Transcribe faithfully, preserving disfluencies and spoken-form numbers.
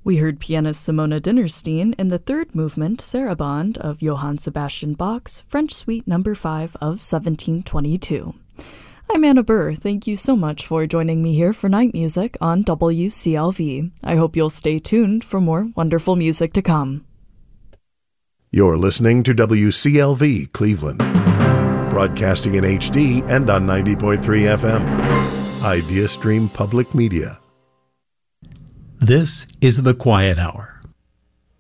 We heard pianist Simona Dinnerstein in the third movement, Sarabande, of Johann Sebastian Bach's French Suite Number five of seventeen twenty-two. I'm Anna Burr. Thank you so much for joining me here for Night Music on W C L V. I hope you'll stay tuned for more wonderful music to come. You're listening to W C L V Cleveland, broadcasting in H D and on ninety point three F M. IdeaStream Public Media. This is The Quiet Hour.